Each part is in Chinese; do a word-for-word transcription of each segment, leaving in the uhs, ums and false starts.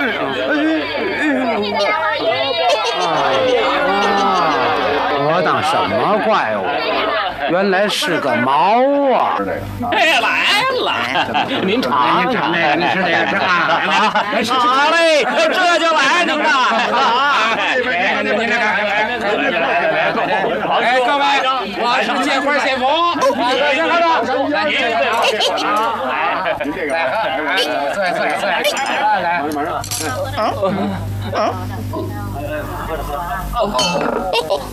我当什么怪物？原来是个毛啊！ 哎，来了，您尝尝， 您吃这个吃啊！ 好嘞，这就来您呐！哎，各位，我是借花献佛，先喝着，来您这个，坐下坐下坐下，来，啊啊！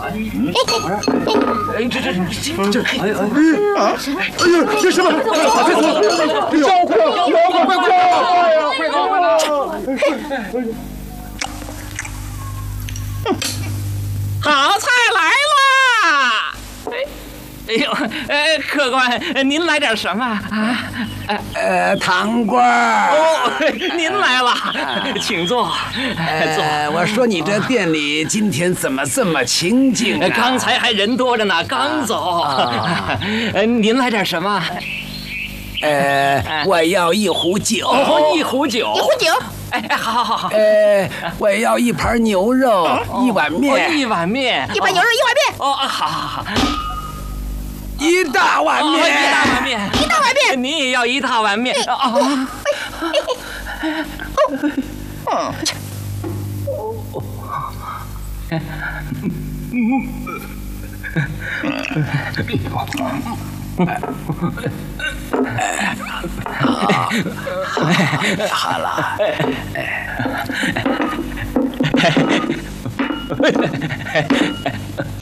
哎，这这这这，哎哎啊！哎呦，这什么？快走！妖怪！妖怪！快快快走！快走！好菜来啦！哎呦，呃，客官，您来点什么啊？ 呃，糖瓜。 哦，您来了，请坐。 呃，我说你这店里今天怎么这么清静啊？ 刚才还人多着呢，刚走。呃，您来点什么？ 呃，我要一壶酒。 哦，一壶酒。 一壶酒。 哎，好好好好。 呃，我要一盘牛肉，一碗面。 一碗面。 一碗牛肉，一碗面。 哦，好好好。 一大碗面， 一大碗面， 一大碗面， 您也要一大碗面啊！ 好了。